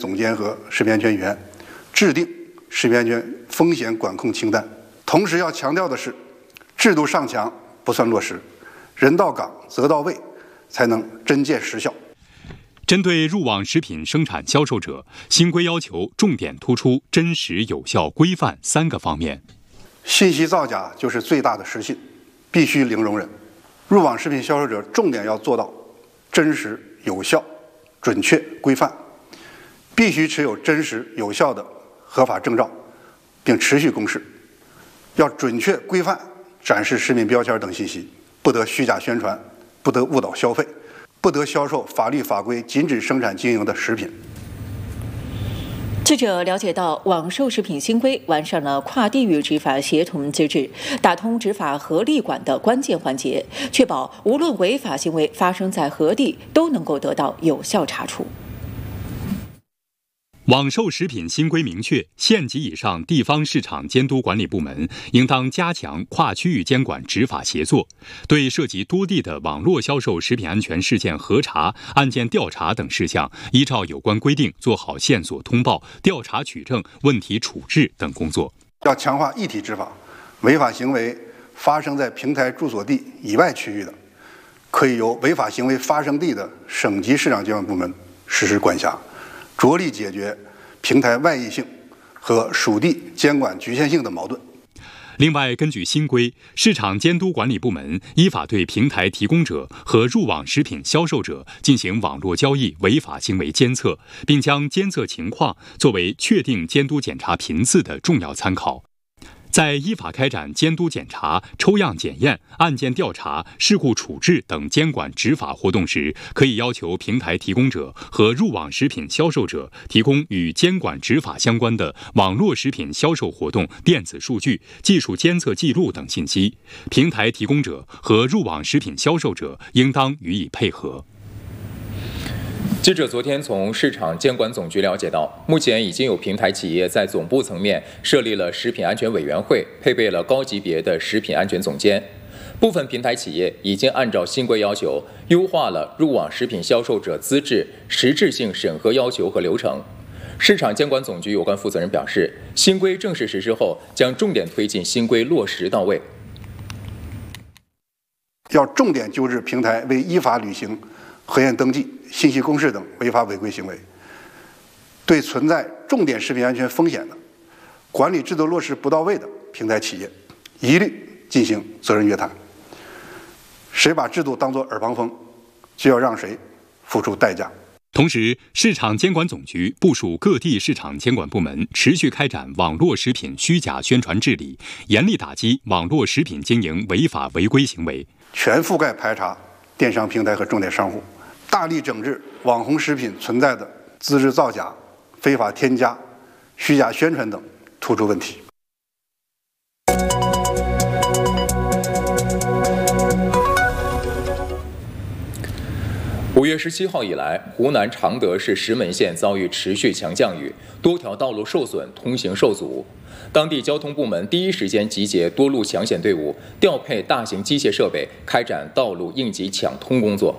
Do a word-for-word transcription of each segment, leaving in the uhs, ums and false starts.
总监和食品安全员制定食品安全风险管控清单。同时要强调的是，制度上墙不算落实，人到岗则到位，才能真见实效。 针对入网食品生产销售者，新规要求重点突出真实、有效、规范三个方面。 信息造假就是最大的实信，必须零容忍。入网食品销售者重点要做到真实、有效、准确、规范，必须持有真实有效的合法证照，并持续公示。要准确规范展示食品标签等信息，不得虚假宣传，不得误导消费，不得销售法律法规禁止生产经营的食品。 记者了解到，网售食品新规完善了跨地域执法协同机制，打通执法合力管的关键环节，确保无论违法行为发生在何地，都能够得到有效查处。 网售食品新规明确，县级以上地方市场监督管理部门应当加强跨区域监管执法协作，对涉及多地的网络销售食品安全事件核查、案件调查等事项，依照有关规定做好线索通报、调查取证、问题处置等工作。 要强化一体执法，违法行为发生在平台住所地以外区域的，可以由违法行为发生地的省级市场监管部门实施管辖，着力解决平台外溢性和属地监管局限性的矛盾。 另外，根据新规，市场监督管理部门依法对平台提供者和入网食品销售者进行网络交易违法行为监测，并将监测情况作为确定监督检查频次的重要参考。在依法开展监督检查、抽样检验、案件调查、事故处置等监管执法活动时，可以要求平台提供者和入网食品销售者提供与监管执法相关的网络食品销售活动电子数据、技术监测记录等信息。平台提供者和入网食品销售者应当予以配合。 记者昨天从市场监管总局了解到，目前已经有平台企业在总部层面设立了食品安全委员会，配备了高级别的食品安全总监。部分平台企业已经按照新规要求，优化了入网食品销售者资质实质性审核要求和流程。市场监管总局有关负责人表示，新规正式实施后，将重点推进新规落实到位。 要重点纠治平台未依法履行核验登记、信息公示等违法违规行为，对存在重点食品安全风险的、管理制度落实不到位的平台企业，一律进行责任约谈。谁把制度当作耳旁风，就要让谁付出代价。 同时，市场监管总局部署各地市场监管部门持续开展网络食品虚假宣传治理，严厉打击网络食品经营违法违规行为， 全覆盖排查电商平台和重点商户，大力整治网红食品存在的资质造假、非法添加、虚假宣传等突出问题。 五月十七号以来，湖南常德市石门县遭遇持续强降雨，多条道路受损，通行受阻。当地交通部门第一时间集结多路抢险队伍，调配大型机械设备，开展道路应急抢通工作。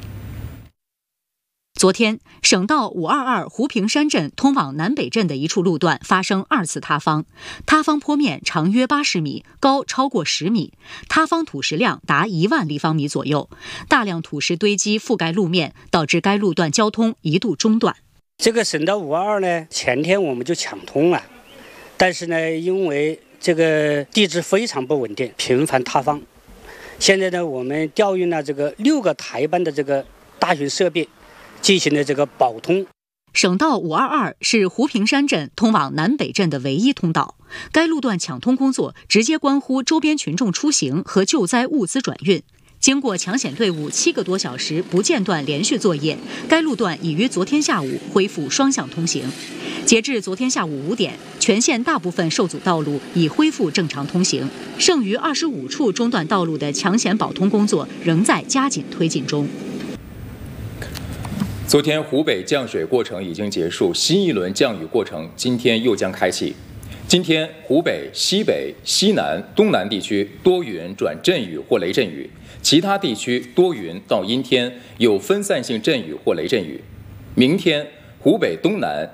昨天，省道五二二湖平山镇通往南北镇的一处路段发生二次塌方，塌方坡面长约八十米，高超过十米，塌方土石量达一万立方米左右，大量土石堆积覆盖路面，导致该路段交通一度中断。 这个省道五二二呢，前天我们就抢通了，但是呢，因为这个地质非常不稳定，频繁塌方。现在呢，我们调用了这个六个台班的这个大型设备，进行了这个保通。 省道五二二是湖平山镇通往南北镇的唯一通道，该路段抢通工作直接关乎周边群众出行和救灾物资转运。经过抢险队伍七个多小时不间断连续作业，该路段已于昨天下午恢复双向通行。截至昨天下午五点，全县大部分受阻道路已恢复正常通行，剩余二十五处中断道路的抢险保通工作仍在加紧推进中。 昨天湖北降水过程已经结束，新一轮降雨过程今天又将开启。今天湖北西北、西南、东南地区多云转阵雨或雷阵雨，其他地区多云到阴天，有分散性阵雨或雷阵雨。明天湖北东南